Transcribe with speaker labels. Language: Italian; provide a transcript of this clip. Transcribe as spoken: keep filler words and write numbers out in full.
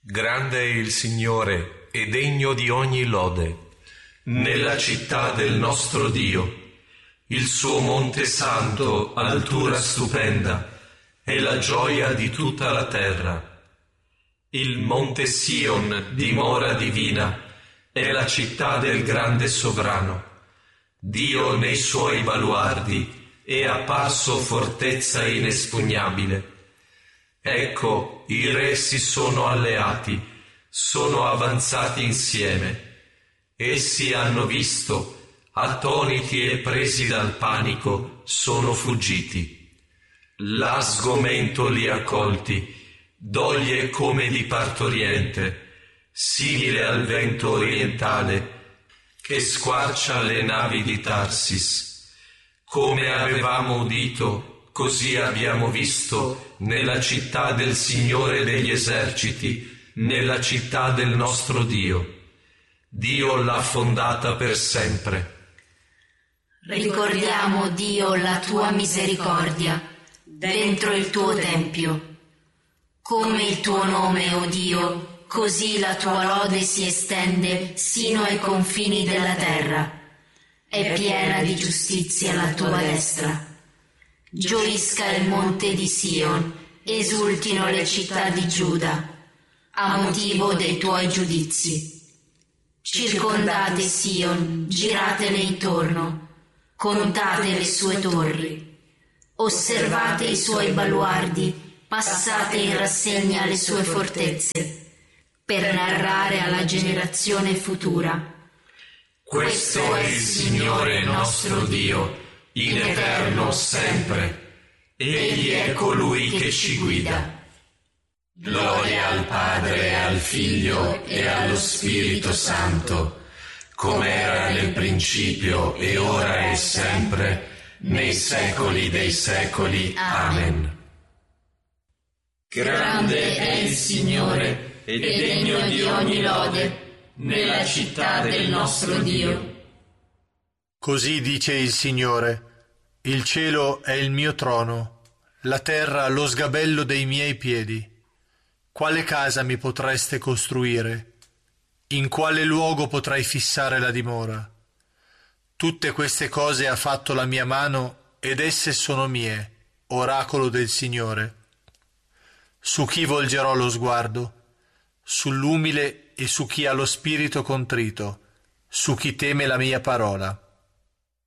Speaker 1: Grande è il Signore e degno di ogni lode nella città del nostro Dio. Il suo monte santo, altura stupenda, è la gioia di tutta la terra. Il monte Sion, dimora divina, è la città del grande sovrano. Dio nei suoi baluardi è apparso fortezza inespugnabile. Ecco, i re si sono alleati, sono avanzati insieme. Essi hanno visto, attoniti e presi dal panico, sono fuggiti. Là sgomento li ha colti, doglie come di partoriente, simile al vento orientale che squarcia le navi di Tarsis. Come avevamo udito, così abbiamo visto nella città del Signore degli eserciti, nella città del nostro Dio. Dio l'ha fondata per sempre.
Speaker 2: Ricordiamo, Dio, la tua misericordia dentro il tuo tempio. Come il tuo nome, o Dio, così la tua lode si estende sino ai confini della terra. È piena di giustizia la tua destra. Gioisca il monte di Sion, esultino le città di Giuda, a motivo dei tuoi giudizi. Circondate Sion, giratele intorno, contate le sue torri, osservate i suoi baluardi, passate in rassegna le sue fortezze, per narrare alla generazione futura.
Speaker 1: Questo è il Signore nostro Dio, in eterno sempre. Egli è colui che ci guida. Gloria al Padre, e al Figlio e allo Spirito Santo, come era nel principio e ora e sempre, nei secoli dei secoli. Amen.
Speaker 2: Grande è il Signore e degno di ogni lode nella città del nostro Dio.
Speaker 3: Così dice il Signore: il cielo è il mio trono, la terra lo sgabello dei miei piedi. Quale casa mi potreste costruire? In quale luogo potrei fissare la dimora? Tutte queste cose ha fatto la mia mano, ed esse sono mie, oracolo del Signore. Su chi volgerò lo sguardo? Sull'umile e su chi ha lo spirito contrito, su chi teme la mia parola.